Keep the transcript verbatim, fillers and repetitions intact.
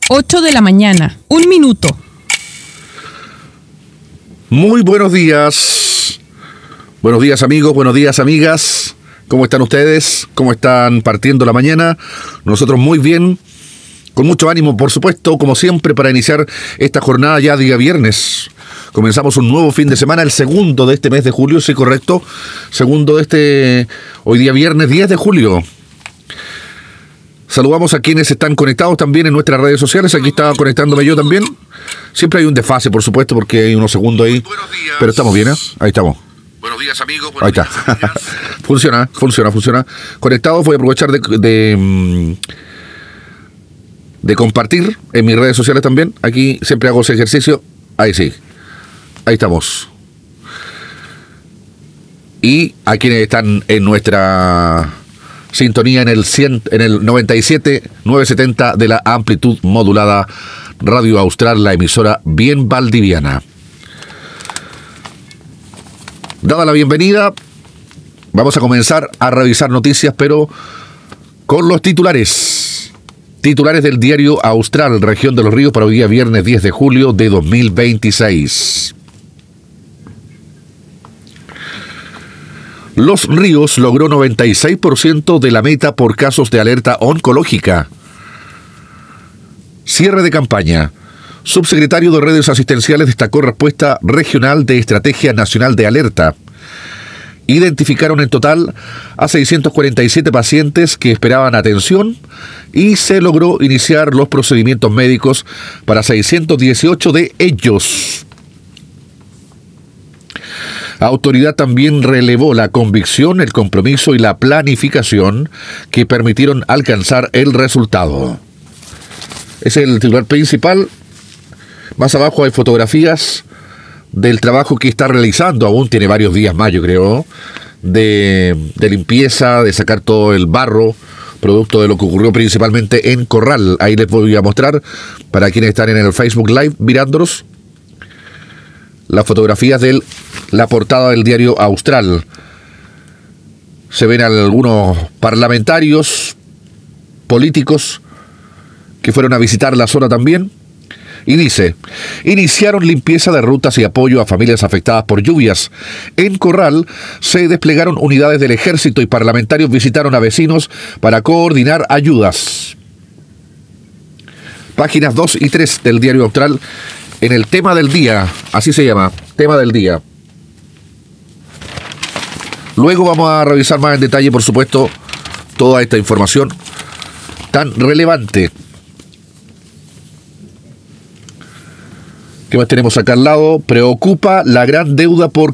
ocho de la mañana, un minuto. Muy buenos días. Buenos días, amigos, buenos días, amigas. ¿Cómo están ustedes? ¿Cómo están partiendo la mañana? Nosotros muy bien, con mucho ánimo, por supuesto, como siempre, para iniciar esta jornada ya día viernes. Comenzamos un nuevo fin de semana, el segundo de este mes de julio, sí, correcto. Segundo de este, hoy día viernes diez de julio. Saludamos a quienes están conectados también en nuestras redes sociales. Aquí estaba conectándome yo también. Siempre hay un desfase, por supuesto, porque hay unos segundos ahí. Pero estamos bien, ¿eh? Ahí estamos. Buenos días, amigos. Ahí está. funciona, funciona, funciona. Conectados, voy a aprovechar de, de, de compartir en mis redes sociales también. Aquí siempre hago ese ejercicio. Ahí sí. Ahí estamos. Y a quienes están en nuestra sintonía en el cien, en el noventa y siete novecientos setenta de la amplitud modulada Radio Austral, la emisora bien valdiviana. Dada la bienvenida, vamos a comenzar a revisar noticias, pero con los titulares. Titulares del diario Austral, Región de los Ríos, para hoy día viernes diez de julio de dos mil veintiséis. Los Ríos logró noventa y seis por ciento de la meta por casos de alerta oncológica. Cierre de campaña. Subsecretario de Redes Asistenciales destacó respuesta regional de Estrategia Nacional de Alerta. Identificaron en total a seiscientos cuarenta y siete pacientes que esperaban atención y se logró iniciar los procedimientos médicos para seiscientos dieciocho de ellos. Autoridad también relevó la convicción, el compromiso y la planificación que permitieron alcanzar el resultado. Ese es el titular principal. Más abajo hay fotografías del trabajo que está realizando, aún tiene varios días más, yo creo, de, de limpieza, de sacar todo el barro, producto de lo que ocurrió principalmente en Corral. Ahí les voy a mostrar, para quienes están en el Facebook Live mirándonos, las fotografías de la portada del diario Austral. Se ven algunos parlamentarios, políticos, que fueron a visitar la zona también. Y dice, iniciaron limpieza de rutas y apoyo a familias afectadas por lluvias. En Corral se desplegaron unidades del ejército y parlamentarios visitaron a vecinos para coordinar ayudas. Páginas dos y tres del diario Austral en el tema del día, así se llama, tema del día. Luego vamos a revisar más en detalle, por supuesto, toda esta información tan relevante. ¿Qué más tenemos acá al lado? Preocupa la gran deuda por